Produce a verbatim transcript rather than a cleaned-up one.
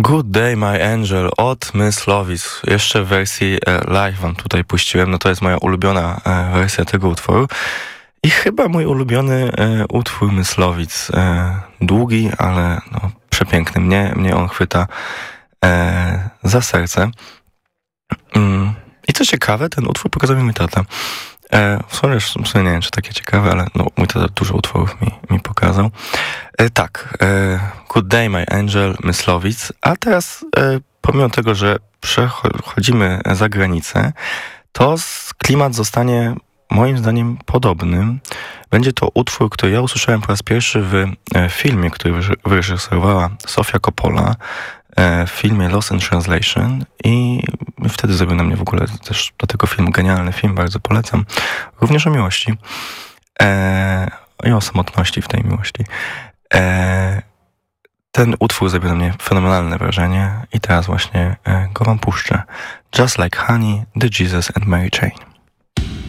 Good Day My Angel od Myslowic. Jeszcze w wersji live wam tutaj puściłem. No to jest moja ulubiona wersja tego utworu. I chyba mój ulubiony utwór Myslowic. Długi, ale no, przepiękny. Mnie, mnie on chwyta za serce. I co ciekawe, ten utwór pokazał mi mój tata. W sumie, w sumie nie wiem, czy takie ciekawe, ale no, mój tata dużo utworów mi, mi pokazał. E, tak, e, Good Day My Angel, Myslowic, a teraz e, pomimo tego, że przechodzimy za granicę, to klimat zostanie moim zdaniem podobny. Będzie to utwór, który ja usłyszałem po raz pierwszy w e, filmie, który wyreżyserowała Sofia Coppola, w filmie Lost in Translation i wtedy zrobił na mnie w ogóle też do tego filmu genialny film, bardzo polecam. Również o miłości e, i o samotności w tej miłości. E, ten utwór zrobił na mnie fenomenalne wrażenie i teraz właśnie e, go wam puszczę. Just Like Honey, The Jesus and Mary Chain.